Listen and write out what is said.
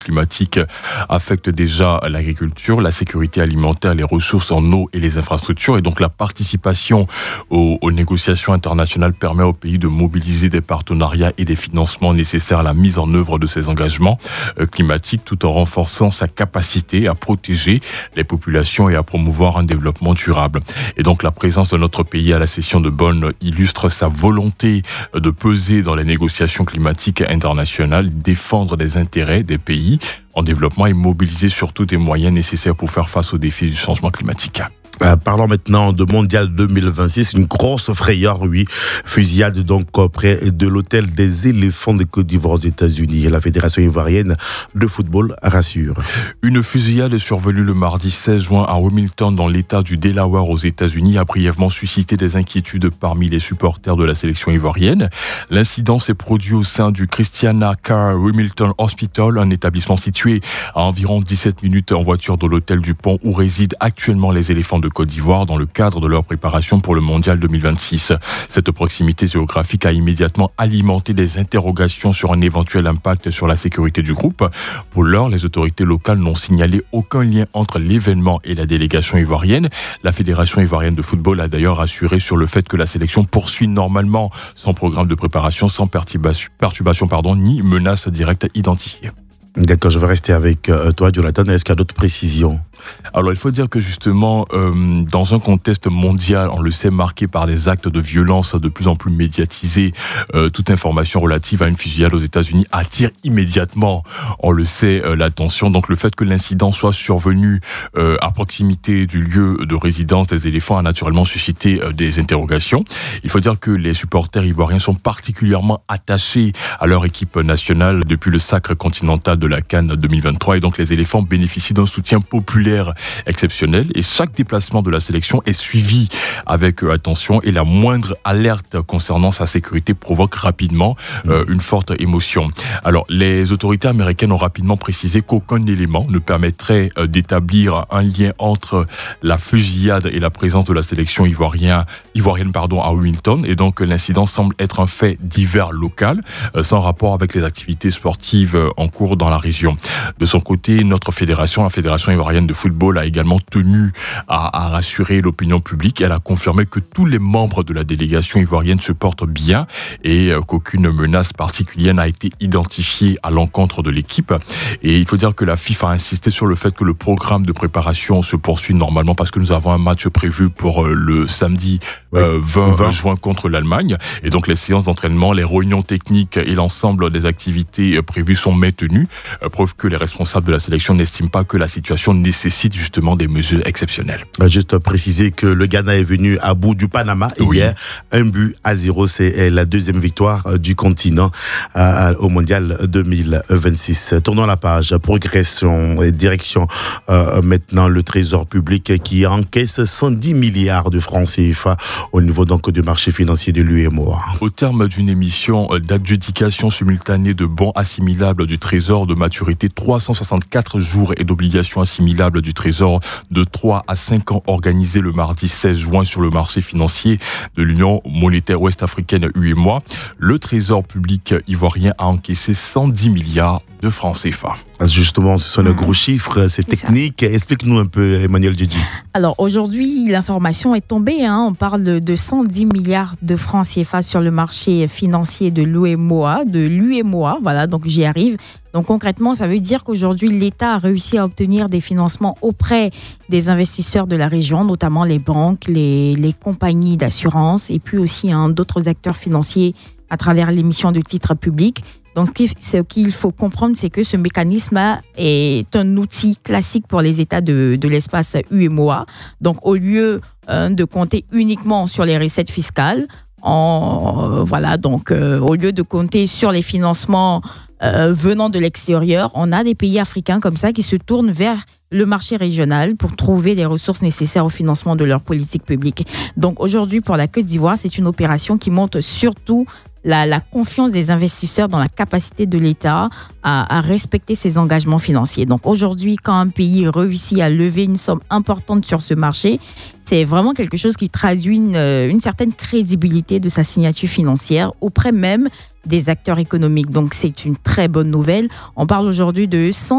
climatique affecte déjà l'agriculture, la sécurité alimentaire, les ressources en eau et les infrastructures. Et donc la participation aux négociations internationales permet au pays de mobiliser des partenariats et des financements nécessaires à la mise en œuvre de ces engagements climatiques, tout en renforçant sa capacité à protéger les populations et à promouvoir un développement durable. Et donc la présence de notre pays à la session de Bonn illustre sa volonté de peser dans les négociations climatiques internationales, défendre les intérêts des pays en développement et mobiliser surtout des moyens nécessaires pour faire face aux défis du changement climatique. Parlons maintenant de Mondial 2026, une grosse frayeur, fusillade donc près de l'hôtel des éléphants de Côte d'Ivoire aux États-Unis. La Fédération ivoirienne de football rassure. Une fusillade est survenue le mardi 16 juin à Wilmington dans l'État du Delaware aux États-Unis a brièvement suscité des inquiétudes parmi les supporters de la sélection ivoirienne. L'incident s'est produit au sein du Christiana Carr Wilmington Hospital, un établissement situé à environ 17 minutes en voiture de l'hôtel du Pont où résident actuellement les éléphants de Côte d'Ivoire dans le cadre de leur préparation pour le Mondial 2026. Cette proximité géographique a immédiatement alimenté des interrogations sur un éventuel impact sur la sécurité du groupe. Pour l'heure, les autorités locales n'ont signalé aucun lien entre l'événement et la délégation ivoirienne. La Fédération ivoirienne de football a d'ailleurs assuré sur le fait que la sélection poursuit normalement son programme de préparation sans perturbation ni menace directe identifiée. D'accord, je vais rester avec toi, Jonathan. Est-ce qu'il y a d'autres précisions ? Alors, il faut dire que justement, dans un contexte mondial, on le sait, marqué par des actes de violence de plus en plus médiatisés, toute information relative à une fusillade aux États-Unis attire immédiatement, on le sait, l'attention. Donc, le fait que l'incident soit survenu à proximité du lieu de résidence des éléphants a naturellement suscité des interrogations. Il faut dire que les supporters ivoiriens sont particulièrement attachés à leur équipe nationale depuis le sacre continental de la CAN 2023. Et donc, les éléphants bénéficient d'un soutien populaire exceptionnel et chaque déplacement de la sélection est suivi avec attention et la moindre alerte concernant sa sécurité provoque rapidement une forte émotion. Alors, les autorités américaines ont rapidement précisé qu'aucun élément ne permettrait d'établir un lien entre la fusillade et la présence de la sélection ivoirienne à Wilmington, et donc l'incident semble être un fait divers local sans rapport avec les activités sportives en cours dans la région. De son côté, notre fédération, la Fédération ivoirienne de football, a également tenu à rassurer l'opinion publique. Elle a confirmé que tous les membres de la délégation ivoirienne se portent bien et qu'aucune menace particulière n'a été identifiée à l'encontre de l'équipe. Et il faut dire que la FIFA a insisté sur le fait que le programme de préparation se poursuit normalement parce que nous avons un match prévu pour le samedi 20 juin contre l'Allemagne. Et donc les séances d'entraînement, les réunions techniques et l'ensemble des activités prévues sont maintenues. Preuve que les responsables de la sélection n'estiment pas que la situation nécessite justement des mesures exceptionnelles. Juste préciser que le Ghana est venu à bout du Panama hier, 1-0. C'est la deuxième victoire du continent au Mondial 2026. Tournons la page, progression et direction maintenant le Trésor public qui encaisse 110 milliards de francs CFA au niveau donc du marché financier de l'UEMOA. Au terme d'une émission d'adjudication simultanée de bons assimilables du Trésor de maturité 364 jours et d'obligations assimilables du Trésor de 3 à 5 ans organisée le mardi 16 juin sur le marché financier de l'Union monétaire ouest-africaine UEMOA, le Trésor public ivoirien a encaissé 110 milliards de francs CFA. Justement, ce sont de gros chiffres, c'est technique. Explique-nous un peu, Emmanuel Djidji. Alors aujourd'hui, l'information est tombée. On parle de 110 milliards de francs CFA sur le marché financier de l'UEMOA. Voilà, donc j'y arrive. Donc concrètement, ça veut dire qu'aujourd'hui, l'État a réussi à obtenir des financements auprès des investisseurs de la région, notamment les banques, les compagnies d'assurance et puis aussi d'autres acteurs financiers à travers l'émission de titres publics. Donc, ce qu'il faut comprendre, c'est que ce mécanisme est un outil classique pour les États de l'espace UEMOA. Donc, au lieu de compter uniquement sur les recettes fiscales, au lieu de compter sur les financements venant de l'extérieur, on a des pays africains comme ça qui se tournent vers le marché régional pour trouver les ressources nécessaires au financement de leur politique publique. Donc aujourd'hui, pour la Côte d'Ivoire, c'est une opération qui montre surtout la confiance des investisseurs dans la capacité de l'État à respecter ses engagements financiers. Donc aujourd'hui, quand un pays réussit à lever une somme importante sur ce marché, c'est vraiment quelque chose qui traduit une certaine crédibilité de sa signature financière auprès même des acteurs économiques. Donc c'est une très bonne nouvelle. On parle aujourd'hui de